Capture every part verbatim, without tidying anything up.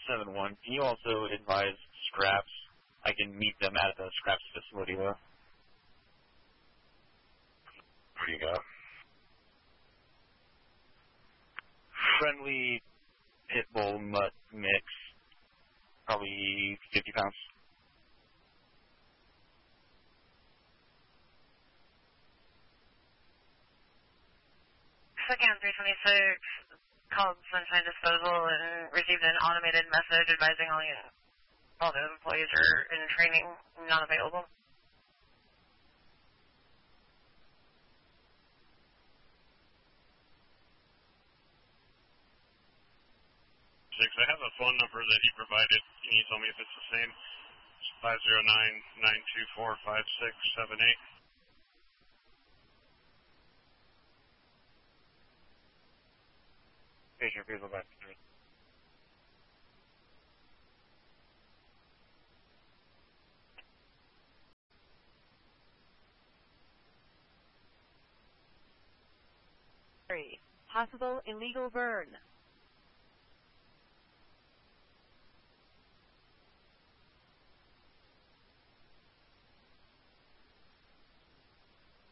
seven one, can you also advise scraps? I can meet them at the scraps facility, though. What do you got? Friendly pit bull mutt mix, probably fifty pounds. Second three twenty-six called Sunshine Disposal and received an automated message advising all you, all the employees are in training, not available. Six, I have a phone number that he provided. Can you tell me if it's the same? It's five zero nine, nine two four, five six seven eight. Patient vehicle back to three. Three. Possible illegal burn.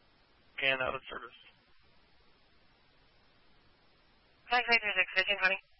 And out of service. Five eight three six, fifteen twenty.